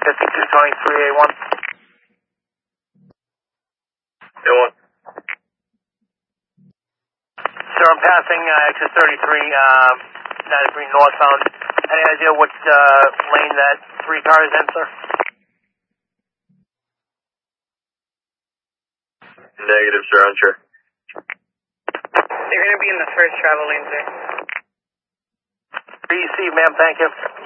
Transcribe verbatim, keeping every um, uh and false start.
fifty-two twenty-three A one. A one. Sir, I'm passing uh, exit thirty-three, uh, ninety-three northbound. Any idea what uh, lane that three car is in, sir? Negative, sir, unsure. They're going to be in the first travel lane, sir. Received, ma'am, thank you.